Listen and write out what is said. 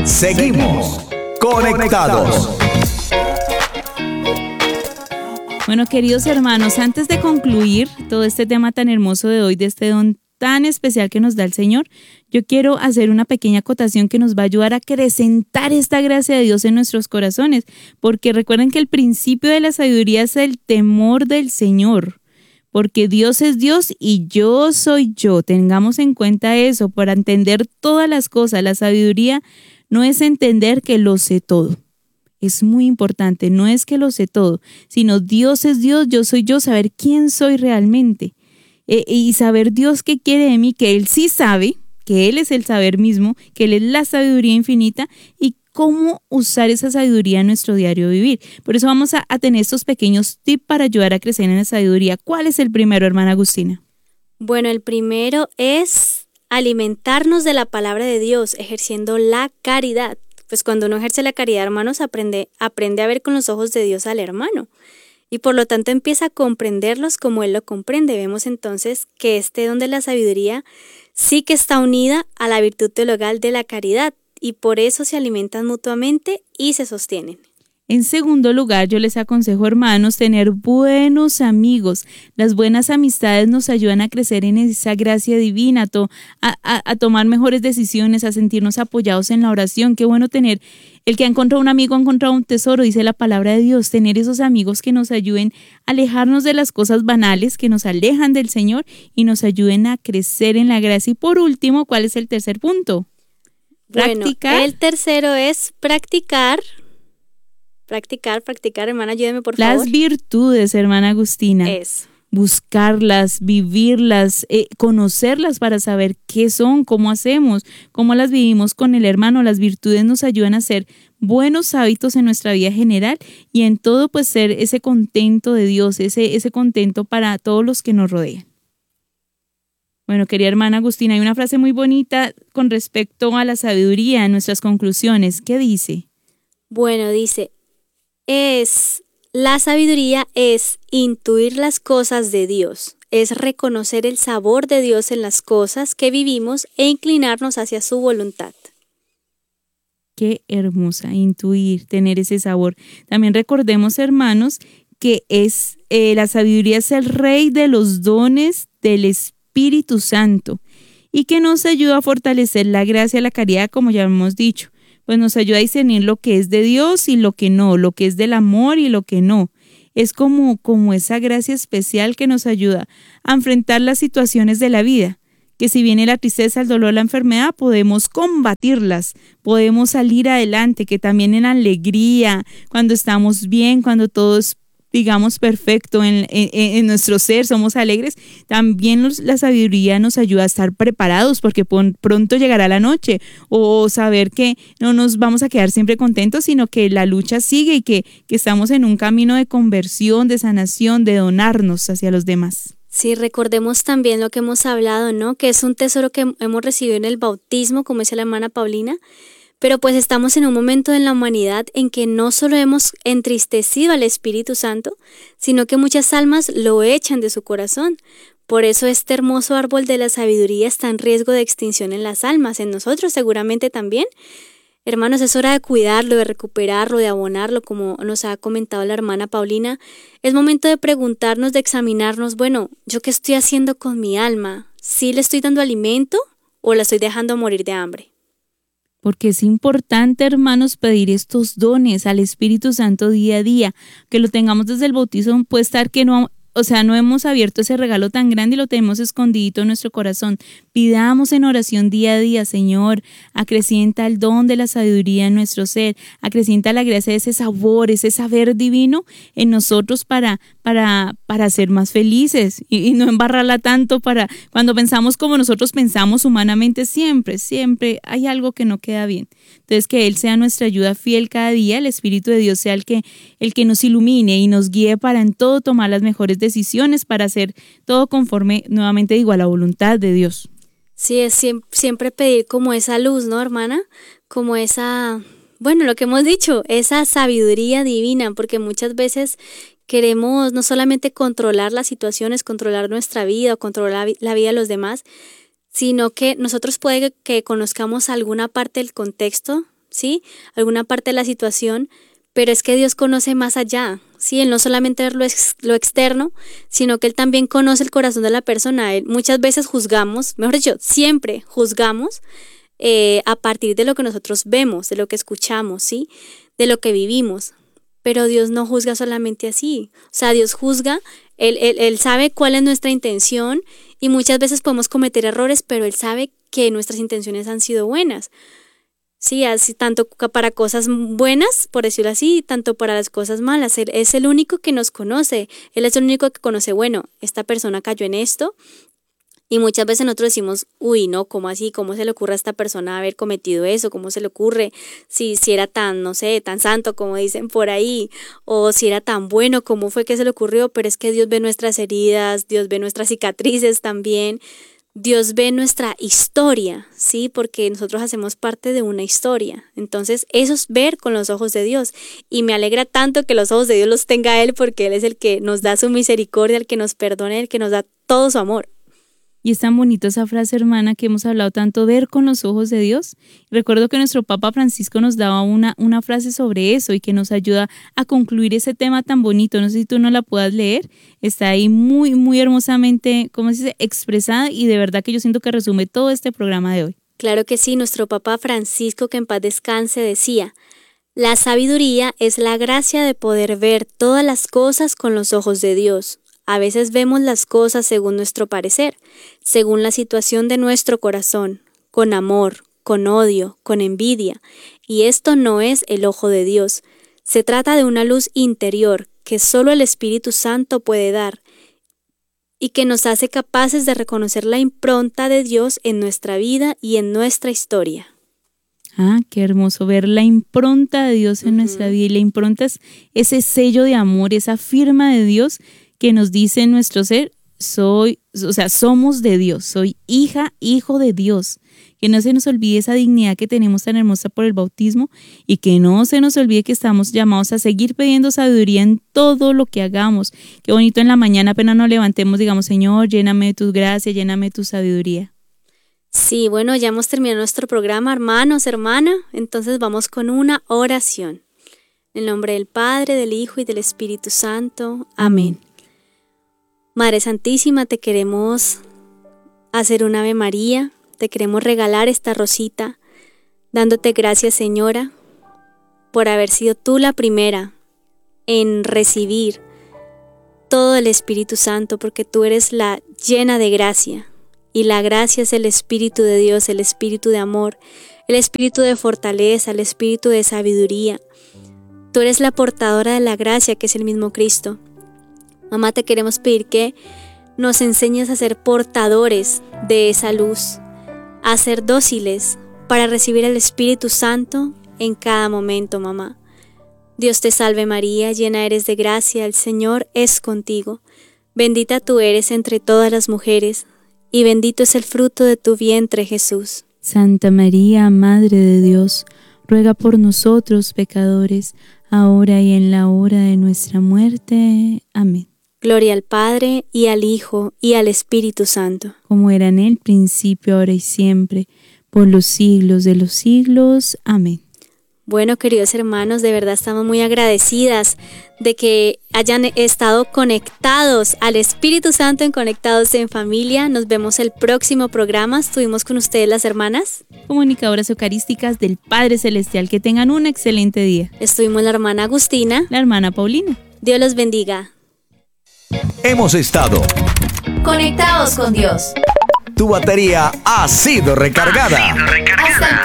Seguimos conectados. Bueno, queridos hermanos, antes de concluir todo este tema tan hermoso de hoy, de este don tan especial que nos da el Señor, yo quiero hacer una pequeña acotación que nos va a ayudar a acrecentar esta gracia de Dios en nuestros corazones, porque recuerden que el principio de la sabiduría es el temor del Señor, porque Dios es Dios y yo soy yo. Tengamos en cuenta eso para entender todas las cosas. La sabiduría no es entender que lo sé todo. Es muy importante, no es que lo sé todo, sino Dios es Dios, yo soy yo, saber quién soy realmente. Y saber Dios qué quiere de mí, que Él sí sabe, que Él es el saber mismo, que Él es la sabiduría infinita y cómo usar esa sabiduría en nuestro diario vivir. Por eso vamos a tener estos pequeños tips para ayudar a crecer en la sabiduría. ¿Cuál es el primero, hermana Agustina? Bueno, el primero es alimentarnos de la palabra de Dios, ejerciendo la caridad. Pues cuando uno ejerce la caridad, hermanos, aprende a ver con los ojos de Dios al hermano. Y por lo tanto empieza a comprenderlos como Él lo comprende. Vemos entonces que este don de la sabiduría sí que está unida a la virtud teologal de la caridad y por eso se alimentan mutuamente y se sostienen. En segundo lugar, yo les aconsejo, hermanos, tener buenos amigos. Las buenas amistades nos ayudan a crecer en esa gracia divina, a tomar mejores decisiones, a sentirnos apoyados en la oración. Qué bueno tener, el que ha encontrado un amigo ha encontrado un tesoro, dice la palabra de Dios. Tener esos amigos que nos ayuden a alejarnos de las cosas banales, que nos alejan del Señor y nos ayuden a crecer en la gracia. Y por último, ¿cuál es el tercer punto? Practicar. Bueno, el tercero es practicar, hermana, ayúdeme por favor. Las virtudes, hermana Agustina. Eso. Buscarlas, vivirlas, conocerlas para saber qué son, cómo hacemos, cómo las vivimos con el hermano. Las virtudes nos ayudan a hacer buenos hábitos en nuestra vida general y en todo pues ser ese contento de Dios, ese contento para todos los que nos rodean. Bueno, querida hermana Agustina, hay una frase muy bonita con respecto a la sabiduría en nuestras conclusiones. ¿Qué dice? Bueno, dice, la sabiduría es intuir las cosas de Dios, es reconocer el sabor de Dios en las cosas que vivimos e inclinarnos hacia su voluntad. Qué hermosa, intuir, tener ese sabor. También recordemos, hermanos, que la sabiduría es el rey de los dones del Espíritu Santo y que nos ayuda a fortalecer la gracia y la caridad, como ya hemos dicho. Pues nos ayuda a discernir lo que es de Dios y lo que no, lo que es del amor y lo que no. Es como esa gracia especial que nos ayuda a enfrentar las situaciones de la vida, que si viene la tristeza, el dolor, la enfermedad, podemos combatirlas, podemos salir adelante, que también en alegría, cuando estamos bien, cuando todo es, digamos, perfecto en nuestro ser, somos alegres, también la sabiduría nos ayuda a estar preparados porque pronto llegará la noche o saber que no nos vamos a quedar siempre contentos, sino que la lucha sigue y que estamos en un camino de conversión, de sanación, de donarnos hacia los demás. Sí, recordemos también lo que hemos hablado, ¿no? Que es un tesoro que hemos recibido en el bautismo, como dice la hermana Paulina, pero pues estamos en un momento en la humanidad en que no solo hemos entristecido al Espíritu Santo, sino que muchas almas lo echan de su corazón. Por eso este hermoso árbol de la sabiduría está en riesgo de extinción en las almas, en nosotros seguramente también. Hermanos, es hora de cuidarlo, de recuperarlo, de abonarlo, como nos ha comentado la hermana Paulina. Es momento de preguntarnos, de examinarnos, bueno, ¿yo qué estoy haciendo con mi alma? ¿Sí le estoy dando alimento o la estoy dejando morir de hambre? Porque es importante, hermanos, pedir estos dones al Espíritu Santo día a día, que lo tengamos desde el bautismo, puede estar que no hemos abierto ese regalo tan grande y lo tenemos escondidito en nuestro corazón. Pidamos en oración día a día, Señor, acrecienta el don de la sabiduría en nuestro ser, acrecienta la gracia de ese sabor, ese saber divino en nosotros para ser más felices y no embarrarla tanto para cuando pensamos como nosotros pensamos humanamente, siempre hay algo que no queda bien. Entonces que Él sea nuestra ayuda fiel cada día, el Espíritu de Dios sea el que nos ilumine y nos guíe para en todo tomar las mejores decisiones para hacer todo conforme, nuevamente digo, a la voluntad de Dios. Sí, es siempre pedir como esa luz, ¿no, hermana? Como esa, bueno, lo que hemos dicho, esa sabiduría divina, porque muchas veces queremos no solamente controlar las situaciones, controlar nuestra vida o controlar la vida de los demás, sino que nosotros puede que conozcamos alguna parte del contexto ¿sí? Alguna parte de la situación, pero es que Dios conoce más allá, ¿sí? Él no solamente ve lo externo, sino que Él también conoce el corazón de la persona. Muchas veces juzgamos, mejor dicho, siempre juzgamos a partir de lo que nosotros vemos, de lo que escuchamos, ¿sí? De lo que vivimos. Pero Dios no juzga solamente así. O sea, Dios juzga, Él sabe cuál es nuestra intención y muchas veces podemos cometer errores, pero Él sabe que nuestras intenciones han sido buenas. Sí, así tanto para cosas buenas, por decirlo así, tanto para las cosas malas. Él es el único que nos conoce. Él es el único que conoce, bueno, esta persona cayó en esto. Y muchas veces nosotros decimos, uy, no, ¿cómo así? ¿Cómo se le ocurre a esta persona haber cometido eso? ¿Cómo se le ocurre? Si era tan, no sé, tan santo como dicen por ahí, o si era tan bueno, ¿cómo fue que se le ocurrió? Pero es que Dios ve nuestras heridas, Dios ve nuestras cicatrices también, Dios ve nuestra historia, ¿sí? Porque nosotros hacemos parte de una historia. Entonces, eso es ver con los ojos de Dios. Y me alegra tanto que los ojos de Dios los tenga Él, porque Él es el que nos da su misericordia, el que nos perdona, el que nos da todo su amor. Y es tan bonito esa frase, hermana, que hemos hablado tanto, ver con los ojos de Dios. Recuerdo que nuestro Papa Francisco nos daba una frase sobre eso y que nos ayuda a concluir ese tema tan bonito. No sé si tú no la puedas leer. Está ahí muy, muy hermosamente, ¿cómo se dice?, expresada, y de verdad que yo siento que resume todo este programa de hoy. Claro que sí, nuestro Papa Francisco, que en paz descanse, decía: la sabiduría es la gracia de poder ver todas las cosas con los ojos de Dios. A veces vemos las cosas según nuestro parecer, según la situación de nuestro corazón, con amor, con odio, con envidia. Y esto no es el ojo de Dios. Se trata de una luz interior que solo el Espíritu Santo puede dar y que nos hace capaces de reconocer la impronta de Dios en nuestra vida y en nuestra historia. Ah, qué hermoso ver la impronta de Dios en nuestra vida. Y la impronta es ese sello de amor, esa firma de Dios que nos dice en nuestro ser, somos de Dios, soy hija, hijo de Dios. Que no se nos olvide esa dignidad que tenemos tan hermosa por el bautismo y que no se nos olvide que estamos llamados a seguir pidiendo sabiduría en todo lo que hagamos. Qué bonito en la mañana apenas nos levantemos, digamos, Señor, lléname de tu gracia, lléname de tu sabiduría. Sí, bueno, ya hemos terminado nuestro programa, hermanos, hermana. Entonces vamos con una oración. En el nombre del Padre, del Hijo y del Espíritu Santo. Amén. Madre Santísima, te queremos hacer un Ave María, te queremos regalar esta rosita, dándote gracias, Señora, por haber sido tú la primera en recibir todo el Espíritu Santo, porque tú eres la llena de gracia, y la gracia es el Espíritu de Dios, el Espíritu de amor, el Espíritu de fortaleza, el Espíritu de sabiduría. Tú eres la portadora de la gracia, que es el mismo Cristo. Mamá, te queremos pedir que nos enseñes a ser portadores de esa luz, a ser dóciles para recibir el Espíritu Santo en cada momento, mamá. Dios te salve María, llena eres de gracia, el Señor es contigo. Bendita tú eres entre todas las mujeres, y bendito es el fruto de tu vientre, Jesús. Santa María, Madre de Dios, ruega por nosotros pecadores, ahora y en la hora de nuestra muerte. Amén. Gloria al Padre, y al Hijo, y al Espíritu Santo. Como era en el principio, ahora y siempre, por los siglos de los siglos. Amén. Bueno, queridos hermanos, de verdad estamos muy agradecidas de que hayan estado conectados al Espíritu Santo, en Conectados en Familia. Nos vemos el próximo programa. Estuvimos con ustedes las hermanas comunicadoras eucarísticas del Padre Celestial. Que tengan un excelente día. Estuvimos la hermana Agustina, la hermana Paulina. Dios los bendiga. Hemos estado conectados con Dios. Tu batería ha sido recargada. Hasta el